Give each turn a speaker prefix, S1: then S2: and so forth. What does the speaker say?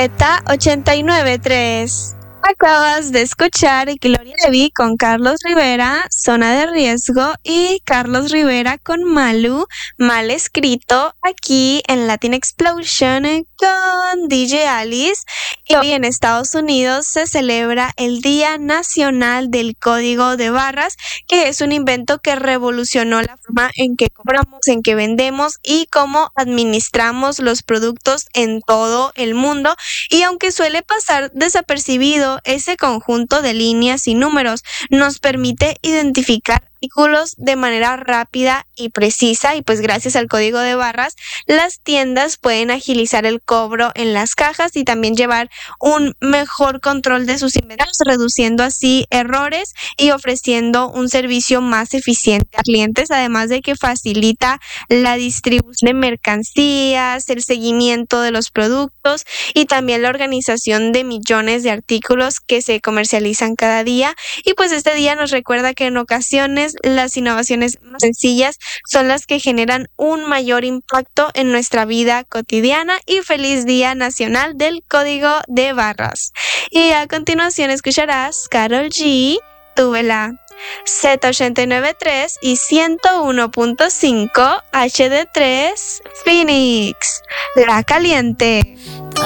S1: Z89.3. Acabas de escuchar Gloria Trevi con Carlos Rivera, Zona de Riesgo, y Carlos Rivera con Malú, Mal Escrito, aquí en Latin Explosion con DJ Alice. Y hoy en Estados Unidos se celebra el Día Nacional del Código de Barras, que es un invento que revolucionó la forma en que compramos, en que vendemos y cómo administramos los productos en todo el mundo. Y aunque suele pasar desapercibido, ese conjunto de líneas y números nos permite identificar artículos de manera rápida y precisa, y pues gracias al código de barras las tiendas pueden agilizar el cobro en las cajas y también llevar un mejor control de sus inventarios, reduciendo así errores y ofreciendo un servicio más eficiente a clientes, además de que facilita la distribución de mercancías, el seguimiento de los productos y también la organización de millones de artículos que se comercializan cada día. Y pues este día nos recuerda que en ocasiones las innovaciones más sencillas son las que generan un mayor impacto en nuestra vida cotidiana. Y feliz Día Nacional del Código de Barras. Y a continuación escucharás Karol G, Túvela. Z89.3 y 101.5 HD3 Phoenix, La Caliente.